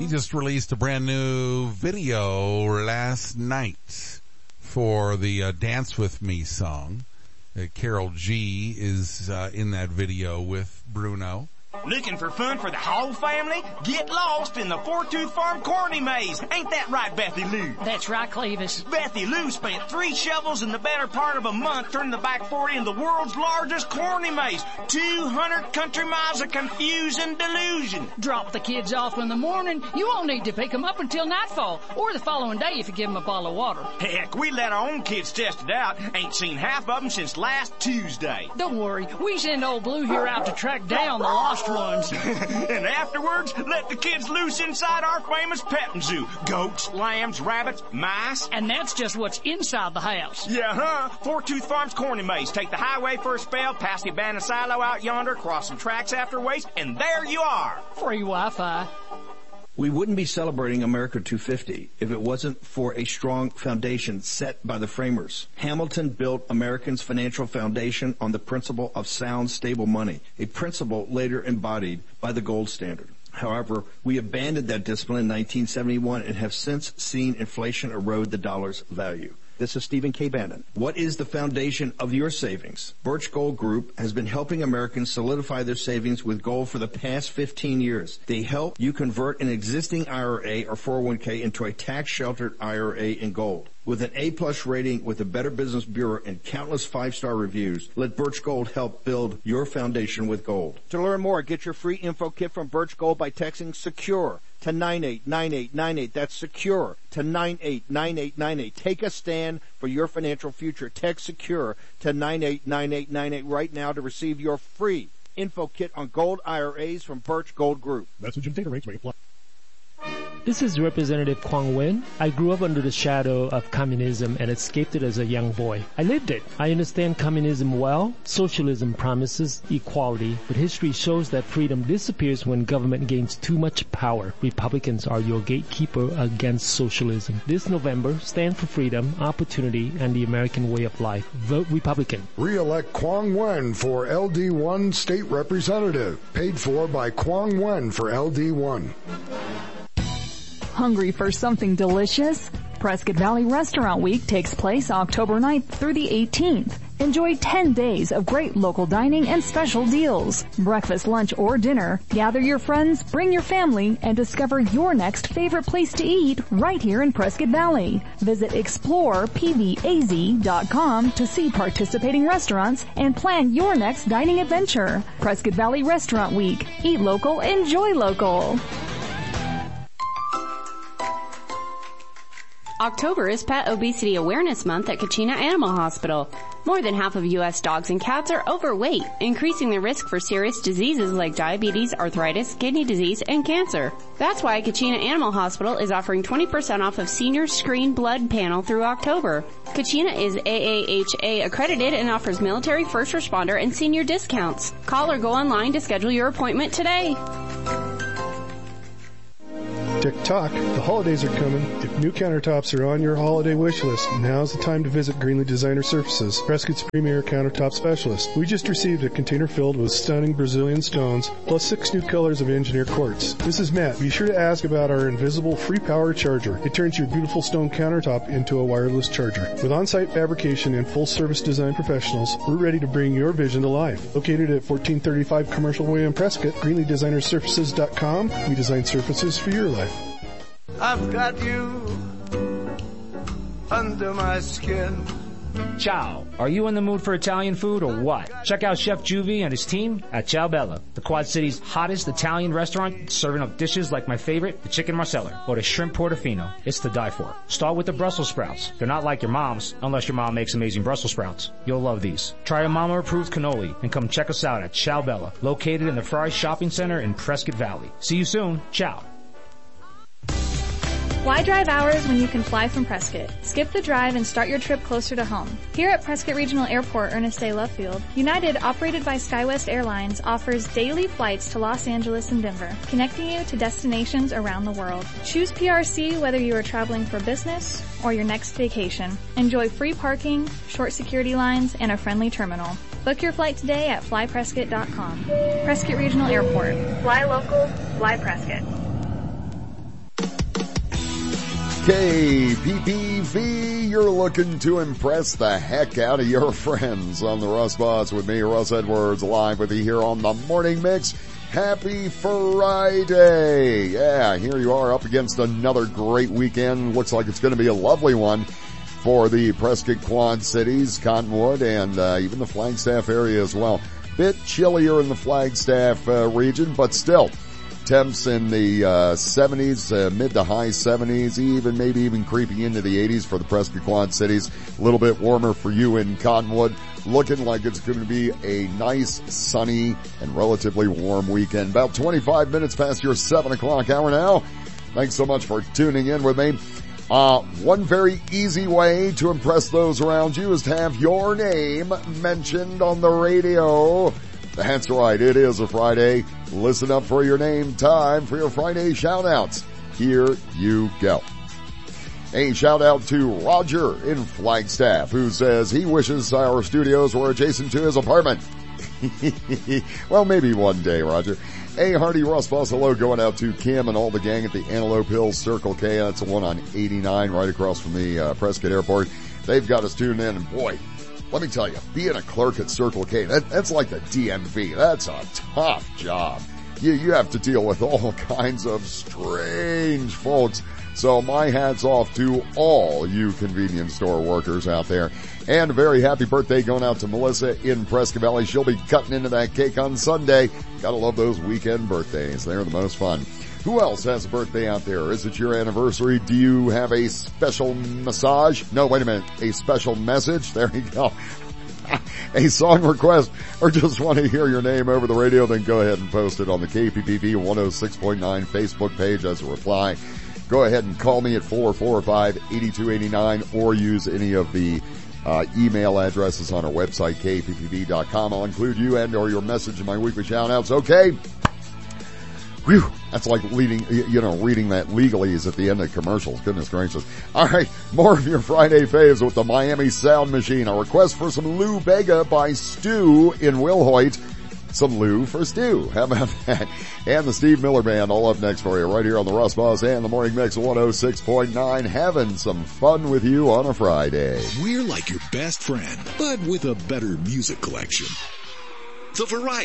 He just released a brand new video last night for the Dance With Me song. Carol G is in that video with Bruno. Looking for fun for the whole family? Get lost in the Four-Tooth Farm Corny Maze. Ain't that right, Bethy Lou? That's right, Clevis. Bethy Lou spent 3 shovels in the better part of a month turning the back 40 into the world's largest corny maze. 200 country miles of confusing delusion. Drop the kids off in the morning. You won't need to pick them up until nightfall, or the following day if you give them a bottle of water. Heck, we let our own kids test it out. Ain't seen half of them since last Tuesday. Don't worry, we send old Blue here out to track down the lost ones. And afterwards, let the kids loose inside our famous petting zoo. Goats, lambs, rabbits, mice. And that's just what's inside the house. Yeah, huh? Four-Tooth Farm's Corny Maze. Take the highway for a spell, past the abandoned silo out yonder, cross some tracks after waste, and there you are. Free Wi-Fi. We wouldn't be celebrating America 250 if it wasn't for a strong foundation set by the framers. Hamilton built Americans' financial foundation on the principle of sound, stable money, a principle later embodied by the gold standard. However, we abandoned that discipline in 1971 and have since seen inflation erode the dollar's value. This is Stephen K. Bannon. What is the foundation of your savings? Birch Gold Group has been helping Americans solidify their savings with gold for the past 15 years. They help you convert an existing IRA or 401k into a tax-sheltered IRA in gold. With an A-plus rating with the Better Business Bureau and countless 5-star reviews, let Birch Gold help build your foundation with gold. To learn more, get your free info kit from Birch Gold by texting SECURE to 989898. That's SECURE to 989898. Take a stand for your financial future. Text SECURE to 989898 right now to receive your free info kit on gold IRAs from Birch Gold Group. Message and data rates may apply. This is Representative Kwang Wen. I grew up under the shadow of communism and escaped it as a young boy. I lived it. I understand communism well. Socialism promises equality, but history shows that freedom disappears when government gains too much power. Republicans are your gatekeeper against socialism. This November, stand for freedom, opportunity, and the American way of life. Vote Republican. Re-elect Kwang Wen for LD1 State Representative. Paid for by Kwang Wen for LD1. Hungry for something delicious? Prescott Valley Restaurant Week takes place October 9th through the 18th. Enjoy 10 days of great local dining and special deals. Breakfast, lunch, or dinner. Gather your friends, bring your family, and discover your next favorite place to eat right here in Prescott Valley. Visit explorepvaz.com to see participating restaurants and plan your next dining adventure. Prescott Valley Restaurant Week. Eat local, enjoy local. October is Pet Obesity Awareness Month at Kachina Animal Hospital. More than half of U.S. dogs and cats are overweight, increasing the risk for serious diseases like diabetes, arthritis, kidney disease, and cancer. That's why Kachina Animal Hospital is offering 20% off of Senior Screen Blood Panel through October. Kachina is AAHA accredited and offers military, first responder, and senior discounts. Call or go online to schedule your appointment today. Tick-tock, the holidays are coming. If new countertops are on your holiday wish list, now's the time to visit Greenlee Designer Surfaces, Prescott's premier countertop specialist. We just received a container filled with stunning Brazilian stones, plus 6 new colors of engineered quartz. This is Matt. Be sure to ask about our invisible free power charger. It turns your beautiful stone countertop into a wireless charger. With on-site fabrication and full-service design professionals, we're ready to bring your vision to life. Located at 1435 Commercial Way in Prescott, GreenleeDesignerSurfaces.com. We design surfaces for your life. I've got you under my skin. Ciao. Are you in the mood for Italian food or what? Check out Chef Juvie and his team at Ciao Bella, the Quad City's hottest Italian restaurant, serving up dishes like my favorite, the chicken marsala, or the shrimp portofino. It's to die for. Start with the Brussels sprouts. They're not like your mom's, unless your mom makes amazing Brussels sprouts. You'll love these. Try a mama-approved cannoli and come check us out at Ciao Bella, located in the Fry Shopping Center in Prescott Valley. See you soon. Ciao. Why drive hours when you can fly from Prescott? Skip the drive and start your trip closer to home. Here at Prescott Regional Airport, Ernest A. Love Field, United, operated by SkyWest Airlines, offers daily flights to Los Angeles and Denver, connecting you to destinations around the world. Choose PRC whether you are traveling for business or your next vacation. Enjoy free parking, short security lines, and a friendly terminal. Book your flight today at flyprescott.com. Prescott Regional Airport. Fly local, fly Prescott. KPPV, you're looking to impress the heck out of your friends on the Russ Buzz with me, Russ Edwards, live with you here on the Morning Mix. Happy Friday. Yeah, here you are up against another great weekend. Looks like it's going to be a lovely one for the Prescott Quad Cities, Cottonwood, and even the Flagstaff area as well. Bit chillier in the Flagstaff region, but still temps in the 70s, mid to high 70s, maybe even creeping into the 80s for the Prescott Quad Cities. A little bit warmer for you in Cottonwood. Looking like it's going to be a nice, sunny, and relatively warm weekend. About 25 minutes past your 7 o'clock hour now. Thanks so much for tuning in with me. One very easy way to impress those around you is to have your name mentioned on the radio. That's right, it is a Friday. Listen up for your name. Time for your Friday shout-outs. Here you go. A shout-out to Roger in Flagstaff, who says he wishes our studios were adjacent to his apartment. Well, maybe one day, Roger. A hearty Russ Buzz hello going out to Kim and all the gang at the Antelope Hills Circle K. That's the one on 89 right across from the Prescott Airport. They've got us tuned in, and boy, let me tell you, being a clerk at Circle K, that's like the DMV. That's a tough job. You have to deal with all kinds of strange folks. So my hat's off to all you convenience store workers out there. And a very happy birthday going out to Melissa in Prescott Valley. She'll be cutting into that cake on Sunday. Gotta love those weekend birthdays. They're the most fun. Who else has a birthday out there? Is it your anniversary? Do you have a special massage? No, wait a minute. A special message? There you go. A song request, or just want to hear your name over the radio, then go ahead and post it on the KPPV 106.9 Facebook page as a reply. Go ahead and call me at 445-8289 or use any of the email addresses on our website, kppv.com. I'll include you and or your message in my weekly shout-outs. Okay? Whew, that's like reading that legalese at the end of commercials. Goodness gracious. All right, more of your Friday faves with the Miami Sound Machine. A request for some Lou Bega by Stu in Wilhoit. Some Lou for Stu. How about that? And the Steve Miller Band all up next for you right here on the Russ Buzz and the Morning Mix 106.9. Having some fun with you on a Friday. We're like your best friend, but with a better music collection. The Variety.